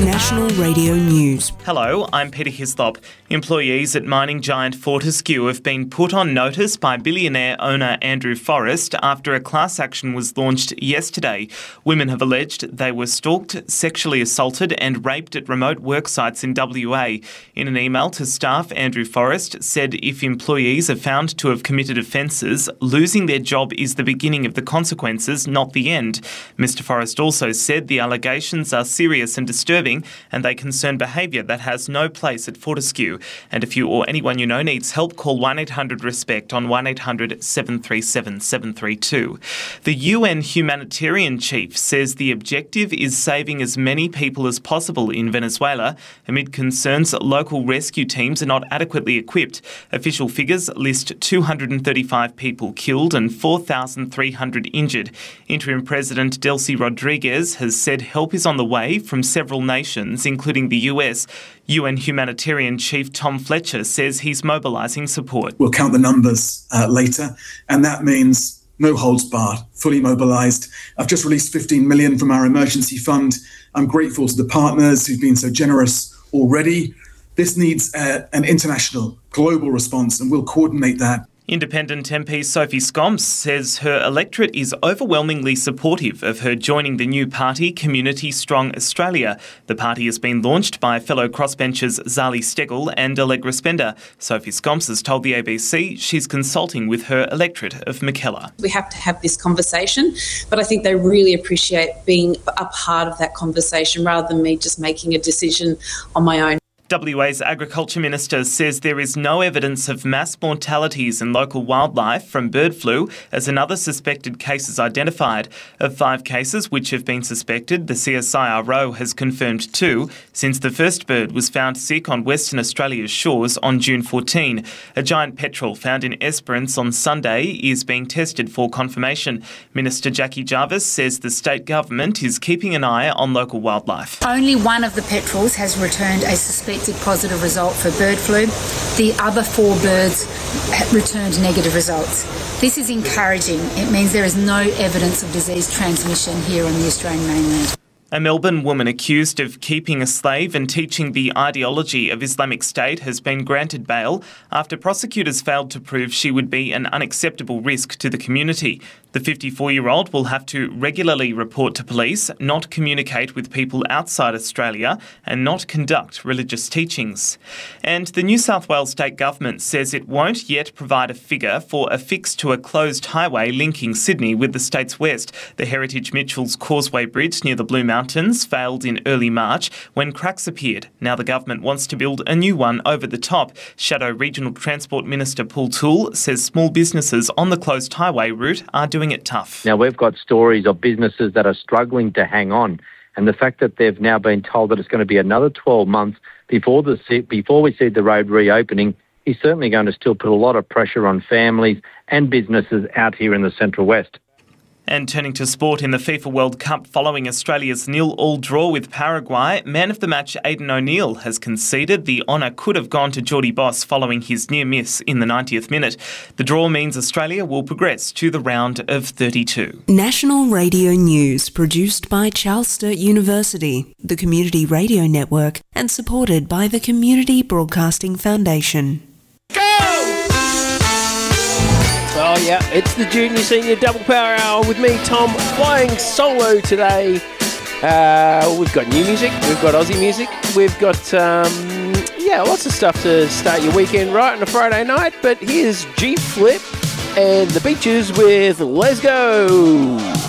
National Radio News. Hello, I'm Peter Hislop. Employees at mining giant Fortescue have been put on notice by billionaire owner Andrew Forrest after a class action was launched yesterday. Women have alleged they were stalked, sexually assaulted and raped at remote work sites in WA. In an email to staff, Andrew Forrest said if employees are found to have committed offences, losing their job is the beginning of the consequences, not the end. Mr Forrest also said the allegations are serious and disturbing and they concern behaviour that has no place at Fortescue. And if you or anyone you know needs help, call 1-800-RESPECT on 1-800-737-732. The UN humanitarian chief says the objective is saving as many people as possible in Venezuela amid concerns that local rescue teams are not adequately equipped. Official figures list 235 people killed and 4,300 injured. Interim President Delcy Rodriguez has said help is on the way from several nations, including the US. UN humanitarian chief Tom Fletcher says he's mobilising support. We'll count the numbers later, and that means no holds barred, fully mobilised. I've just released 15 million from our emergency fund. I'm grateful to the partners who've been so generous already. This needs an international, global response, and we'll coordinate that. Independent MP Sophie Scomps says her electorate is overwhelmingly supportive of her joining the new party, Community Strong Australia. The party has been launched by fellow crossbenchers Zali Steggall and Allegra Spender. Sophie Scomps has told the ABC she's consulting with her electorate of Mackellar. We have to have this conversation, but I think they really appreciate being a part of that conversation rather than me just making a decision on my own. WA's Agriculture Minister says there is no evidence of mass mortalities in local wildlife from bird flu as another suspected case is identified. Of 5 cases which have been suspected, the CSIRO has confirmed 2 since the first bird was found sick on Western Australia's shores on June 14. A giant petrel found in Esperance on Sunday is being tested for confirmation. Minister Jackie Jarvis says the state government is keeping an eye on local wildlife. Only one of the petrels has returned a suspected positive result for bird flu. The other 4 birds returned negative results. This is encouraging. It means there is no evidence of disease transmission here on the Australian mainland. A Melbourne woman accused of keeping a slave and teaching the ideology of Islamic State has been granted bail after prosecutors failed to prove she would be an unacceptable risk to the community. The 54-year-old will have to regularly report to police, not communicate with people outside Australia, and not conduct religious teachings. And the New South Wales State Government says it won't yet provide a figure for a fix to a closed highway linking Sydney with the state's west. The Heritage Mitchells Causeway Bridge near the Blue Mountains failed in early March when cracks appeared. Now the government wants to build a new one over the top. Shadow Regional Transport Minister Paul Toole says small businesses on the closed highway route are doing it tough. Now we've got stories of businesses that are struggling to hang on, and the fact that they've now been told that it's going to be another 12 months before we see the road reopening is certainly going to still put a lot of pressure on families and businesses out here in the Central West. And turning to sport in the FIFA World Cup following Australia's 0-0 draw with Paraguay, man of the match Aidan O'Neill has conceded the honour could have gone to Geordie Boss following his near miss in the 90th minute. The draw means Australia will progress to the round of 32. National Radio News produced by Charles Sturt University, the Community Radio Network, and supported by the Community Broadcasting Foundation. Oh yeah, it's the Junior Senior Double Power Hour with me, Tom, flying solo today. We've got new music, we've got Aussie music, we've got lots of stuff to start your weekend right on a Friday night. But here's G Flip and the Beaches with Let's Go.